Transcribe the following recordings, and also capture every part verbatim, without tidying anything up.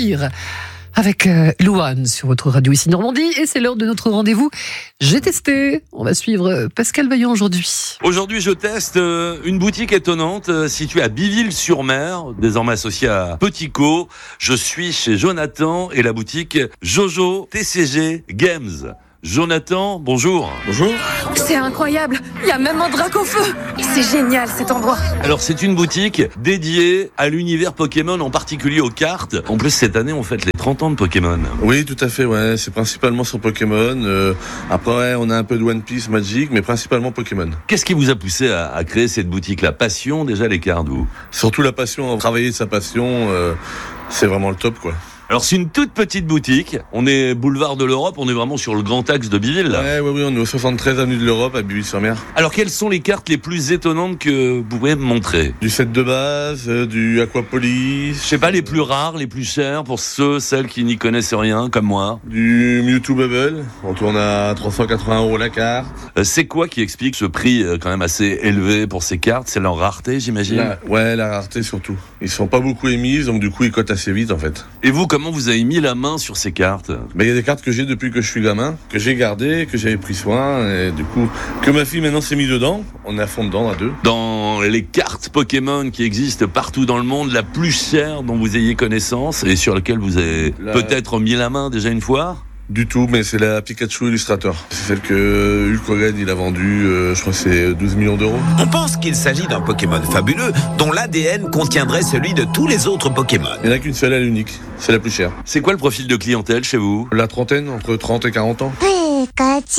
Empire avec euh, Louane sur votre radio ici Normandie, et c'est l'heure de notre rendez-vous J'ai testé. On va suivre euh, Pascal Vaillant aujourd'hui. Aujourd'hui, je teste euh, une boutique étonnante euh, située à Biville-sur-Mer, désormais associée à Petit Co. Je suis chez Jonathan et la boutique Jojo T C G Games. Jonathan, bonjour. Bonjour. C'est incroyable, il y a même un drac au feu. C'est génial cet endroit. Alors c'est une boutique dédiée à l'univers Pokémon, en particulier aux cartes. En plus cette année on fête les trente ans de Pokémon. Oui, tout à fait, ouais. C'est principalement sur Pokémon. Euh, après ouais, on a un peu de One Piece, Magic, mais principalement Pokémon. Qu'est-ce qui vous a poussé à, à créer cette boutique? La passion déjà, les cartes, vous? Surtout la passion, travailler de sa passion, euh, c'est vraiment le top, quoi. Alors c'est une toute petite boutique, on est boulevard de l'Europe, on est vraiment sur le grand axe de Biville là. Ouais, ouais, oui, on est au soixante-treize avenue de l'Europe à Biville-sur-Mer. Alors quelles sont les cartes les plus étonnantes que vous pouvez me montrer? Du set de base, euh, du Aquapolis. Je sais pas, les plus rares, les plus chers pour ceux, celles qui n'y connaissent rien comme moi. Du Mewtwo Bubble, on tourne à trois cent quatre-vingts euros la carte. Euh, c'est quoi qui explique ce prix euh, quand même assez élevé pour ces cartes? C'est leur rareté, j'imagine. La, ouais, la rareté surtout. Ils sont pas beaucoup émises, donc du coup ils cotent assez vite en fait. Et vous, comment vous avez mis la main sur ces cartes? Mais il y a des cartes que j'ai depuis que je suis gamin, que j'ai gardées, que j'avais pris soin, et du coup, que ma fille maintenant s'est mise dedans. On est à fond dedans à deux. Dans les cartes Pokémon qui existent partout dans le monde, la plus chère dont vous ayez connaissance et sur laquelle vous avez la... peut-être mis la main déjà une fois? Du tout, mais c'est la Pikachu Illustrator. C'est celle que Hulk Hogan il a vendue, euh, je crois que c'est douze millions d'euros. On pense qu'il s'agit d'un Pokémon fabuleux dont l'A D N contiendrait celui de tous les autres Pokémon. Il n'y en a qu'une seule à l'unique, c'est la plus chère. C'est quoi le profil de clientèle chez vous? La trentaine, entre trente et quarante ans. Pikachu!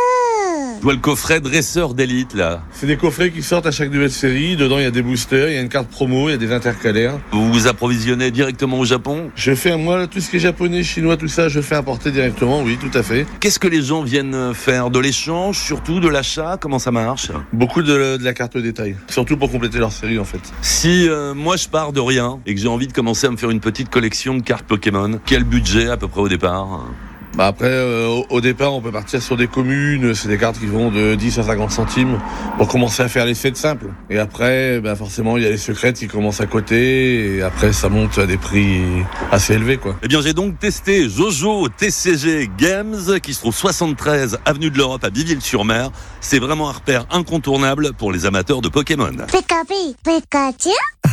Je vois le coffret dresseur d'élite là. C'est des coffrets qui sortent à chaque nouvelle série. Dedans il y a des boosters, il y a une carte promo, il y a des intercalaires. Vous vous approvisionnez directement au Japon? Je fais, moi, tout ce qui est japonais, chinois, tout ça, je fais importer directement, oui, tout à fait. Qu'est-ce que les gens viennent faire? De l'échange, surtout de l'achat? Comment ça marche? Beaucoup de, de la carte détail, surtout pour compléter leur série en fait. Si euh, moi je pars de rien et que j'ai envie de commencer à me faire une petite collection de cartes Pokémon, quel budget à peu près au départ? Bah après, euh, au, au départ, on peut partir sur des communes, c'est des cartes qui vont de dix à cinquante centimes pour commencer à faire les sets simples. Et après, bah forcément, il y a les secrètes qui commencent à côté, et après, ça monte à des prix assez élevés, quoi. Eh bien, j'ai donc testé Jojo T C G Games, qui se trouve soixante-treize avenue de l'Europe à Biville-sur-Mer. C'est vraiment un repère incontournable pour les amateurs de Pokémon. Pikachu! Pikachu!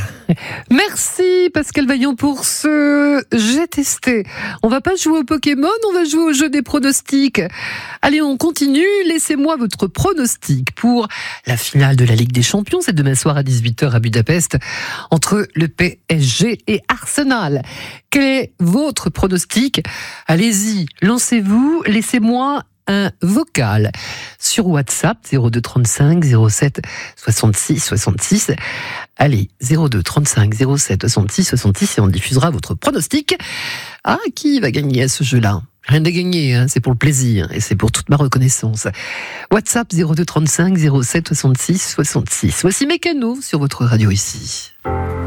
Merci Pascal Vaillant pour ce J'ai testé. On va pas jouer au Pokémon, on va jouer au jeu des pronostics. Allez, on continue. Laissez-moi votre pronostic pour la finale de la Ligue des Champions. C'est demain soir à dix-huit heures à Budapest entre le P S G et Arsenal. Quel est votre pronostic? Allez-y, lancez-vous. Laissez-moi un vocal sur WhatsApp zéro deux trente-cinq zéro sept soixante-six soixante-six. Allez, zéro deux trente-cinq zéro sept soixante-six soixante-six et on diffusera votre pronostic. Ah, qui va gagner à ce jeu-là? Rien de gagner, hein, c'est pour le plaisir et c'est pour toute ma reconnaissance. WhatsApp zéro deux trente-cinq zéro sept soixante-six soixante-six. Voici Mécano sur votre radio ici.